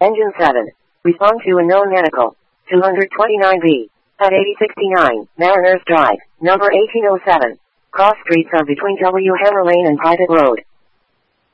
Engine 7. Respond to unknown medical. 229B. At 8069, Mariners Drive, number 1807. Cross streets are between W. Hammer Lane and Private Road.